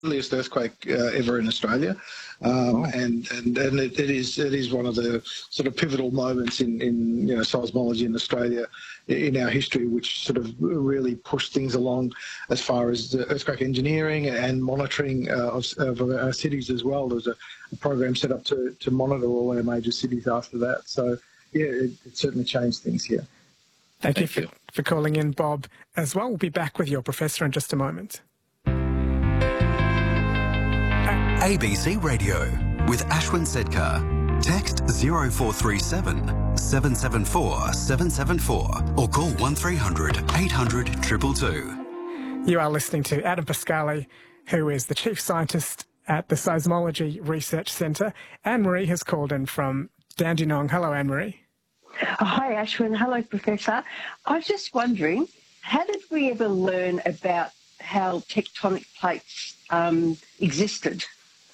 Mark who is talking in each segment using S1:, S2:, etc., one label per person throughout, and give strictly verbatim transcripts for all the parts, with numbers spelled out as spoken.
S1: deadliest earthquake uh, ever in Australia, um, oh. and and and it, it is it is one of the sort of pivotal moments in in you know seismology in Australia in our history, which sort of really pushed things along as far as earthquake engineering and monitoring uh, of, of our cities as well. There was a, a program set up to to monitor all our major cities after that. So yeah, it, it certainly changed things here.
S2: Thank, Thank you, you. For, for calling in, Bob, as well. We'll be back with your professor in just a moment.
S3: A B C Radio with Ashwin Sedkar. Text zero four three seven, seven seven four, seven seven four or call one three hundred, eight hundred, two two two.
S2: You are listening to Adam Pascali, who is the Chief Scientist at the Seismology Research Centre. Anne-Marie has called in from Dandenong. Hello, Anne-Marie.
S4: Oh, hi, Ashwin. Hello, Professor. I was just wondering, how did we ever learn about how tectonic plates um, existed?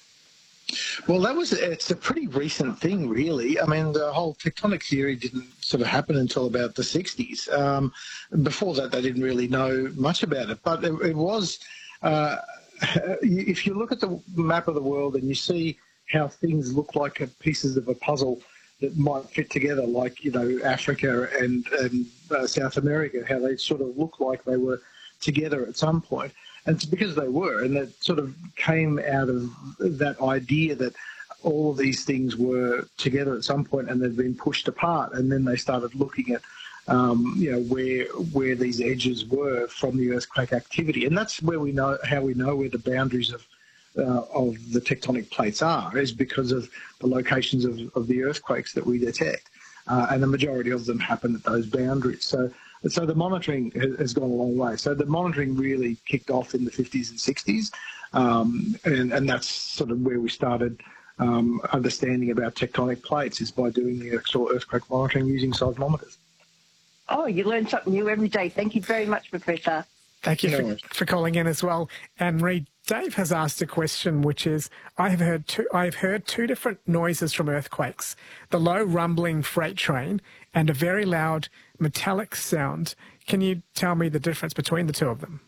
S1: Well, that was it's a pretty recent thing, really. I mean, the whole tectonic theory didn't sort of happen until about the sixties. Um, before that, they didn't really know much about it. But it, it was, uh, if you look at the map of the world and you see how things look like pieces of a puzzle that might fit together, like, you know, Africa and, and uh, South America, how they sort of look like they were together at some point. And it's because they were, and that sort of came out of that idea that all of these things were together at some point and they'd been pushed apart, and then they started looking at, um, you know, where where these edges were from the earthquake activity, and that's where we know how we know where the boundaries of uh, of the tectonic plates are, is because of the locations of, of the earthquakes that we detect, uh, and the majority of them happen at those boundaries. So. So the monitoring has gone a long way. So the monitoring really kicked off in the fifties and sixties, um, and, and that's sort of where we started um, understanding about tectonic plates, is by doing the actual earthquake monitoring using seismometers.
S4: Oh, you learn something new every day. Thank you very much, Professor.
S2: Thank you no for, for calling in as well. And Reed, Dave has asked a question, which is, I have heard two, I have heard two different noises from earthquakes: the low rumbling freight train and a very loud metallic sound. Can you tell me the difference between the two of them?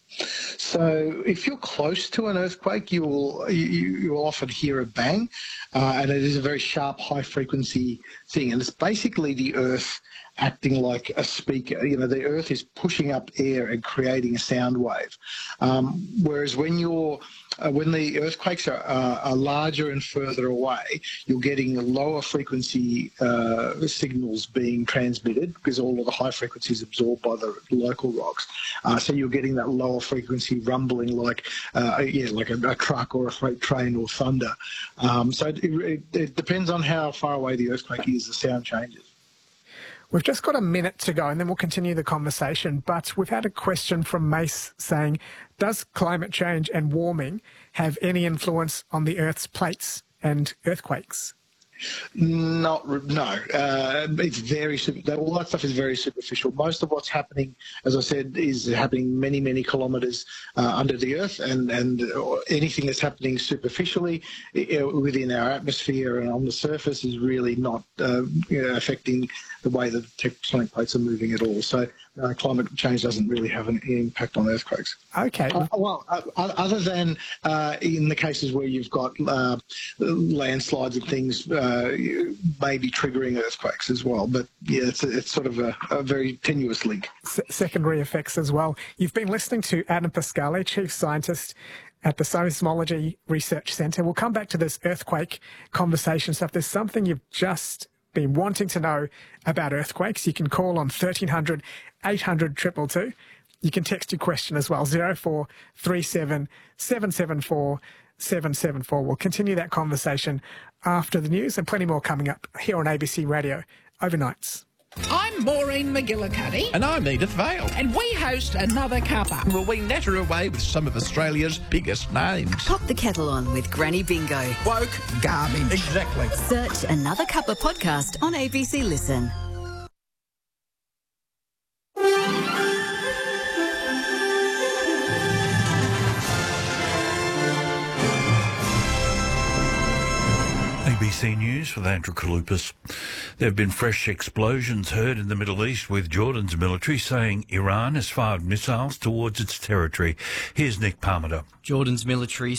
S1: So if you're close to an earthquake, you will you, you will often hear a bang, uh, and it is a very sharp, high-frequency thing, and it's basically the Earth acting like a speaker. You know, the Earth is pushing up air and creating a sound wave. Um, whereas when you're uh, when the earthquakes are, uh, are larger and further away, you're getting lower frequency uh, signals being transmitted, because all of the high frequencies absorbed by the local rocks. Uh, so you're getting that lower frequency rumbling, like uh, yeah, like a, a truck or a freight train or thunder. Um, so it, it, it depends on how far away the earthquake is. The sound changes.
S2: We've just got a minute to go and then we'll continue the conversation, but we've had a question from Mace saying, does climate change and warming have any influence on the Earth's plates and earthquakes?
S1: Not, no. Uh, it's very, all that stuff is very superficial. Most of what's happening, as I said, is happening many, many kilometres uh, under the Earth, and, and anything that's happening superficially uh, within our atmosphere and on the surface is really not uh, you know, affecting the way that tectonic plates are moving at all. So uh, climate change doesn't really have an impact on earthquakes.
S2: Okay.
S1: Uh, well, uh, other than uh, in the cases where you've got uh, landslides and things, uh, maybe triggering earthquakes as well. But yeah, it's, a, it's sort of a, a very tenuous link.
S2: S- secondary effects as well. You've been listening to Adam Pascali, Chief Scientist at the Seismology Research Centre. We'll come back to this earthquake conversation. So if there's something you've just been wanting to know about earthquakes, you can call on thirteen hundred, eight hundred, two two two. You can text your question as well, zero four three seven, seven seven four, seven seven four. We'll continue that conversation after the news, and plenty more coming up here on A B C Radio Overnights.
S5: I'm Maureen McGillicuddy.
S6: And I'm Edith Vale.
S5: And we host Another Cuppa.
S6: Well, we natter away with some of Australia's biggest names.
S7: Pop the kettle on with Granny Bingo.
S6: Woke garbage. Exactly.
S7: Search Another Cuppa podcast on A B C Listen.
S8: A B C News with Andrew Kalupas. There have been fresh explosions heard in the Middle East, with Jordan's military saying Iran has fired missiles towards its territory. Here's Nick Parmenter.
S9: Jordan's military